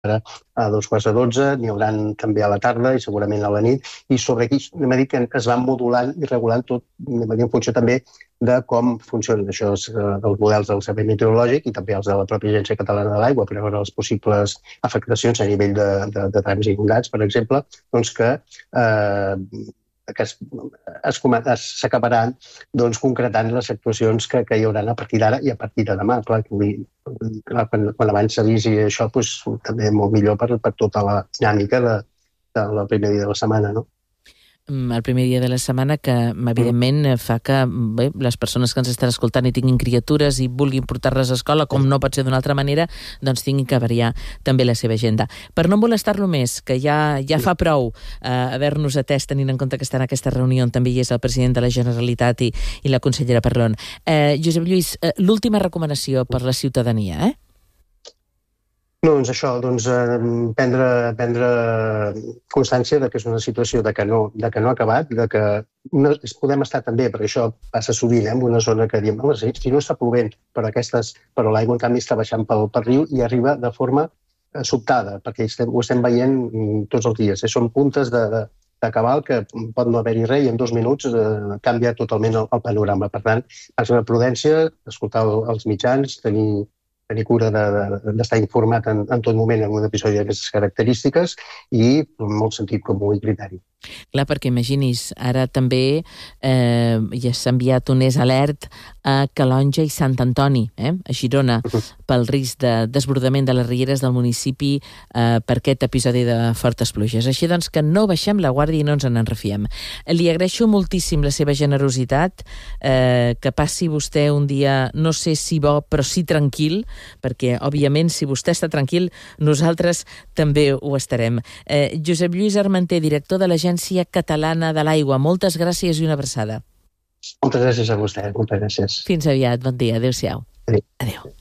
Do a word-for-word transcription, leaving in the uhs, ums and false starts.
a dos quarts de dotze, n'hi haurà també a la tarda i segurament a la nit, i sobre aquí anem a dir que es van modulant i regulant tot, anem a dir, en funció també de com funcionen això, els models del Servei Meteorològic i també els de la pròpia Agència Catalana de l'Aigua, per veure les possibles afectacions a nivell de, de, de trams inundats, per exemple, doncs que eh, que s'acabaran doncs, concretant les actuacions que, que hi haurà a partir d'ara i a partir de demà. Clar, clar, quan, quan abans s'avisi això, doncs, també molt millor per, per tota la dinàmica de, de la primer dia de la setmana, no? El primer dia de la setmana, que evidentment fa que bé, les persones que ens estan escoltant i tinguin criatures i vulguin portar-les a escola, com no pot ser d'una altra manera, doncs tinguin que variar també la seva agenda. Per no molestar-lo més, que ja, ja fa prou eh, haver-nos atès tenint en compte que està en aquesta reunió on també hi és el president de la Generalitat i, i la consellera Parlon. Eh, Josep Lluís, eh, l'última recomanació per la ciutadania, eh? No, doncs això, doncs, eh, prendre, prendre constància de que és una situació de que no, de que no ha acabat, de que no, podem estar també, perquè això passa sovint, eh, en una zona que diem, no, si no està plovent, però, aquestes, però l'aigua en canvi està baixant pel, pel riu i arriba de forma eh, sobtada, perquè estem, ho estem veient mm, tots els dies. Eh, són puntes de, de, de cabal que pot no haver-hi res i en dos minuts eh, canvia totalment el, el panorama. Per tant, és una prudència, escoltar els mitjans, tenir tenir cura d'estar de, de, informat en, en tot moment en un episodi d'aquestes característiques i molt sentit comú i criteri. Clar, perquè imagini's, ara també eh, ja s'ha enviat un és alert a Calonge i Sant Antoni, eh, a Girona, pel risc de desbordament de les rieres del municipi eh, per aquest episodi de fortes pluges. Així doncs que no baixem la guàrdia i no ens en refiem. Li agraeixo moltíssim la seva generositat, eh, que passi vostè un dia, no sé si bo, però sí tranquil, perquè, òbviament, si vostè està tranquil, nosaltres també ho estarem. Eh, Josep Lluís Armenter, director de l'Agència Catalana de l'Aigua, moltes gràcies i una abraçada. Moltes gràcies a vostè, moltes gràcies. Fins aviat, bon dia, adéu-siau. Adéu. Adéu.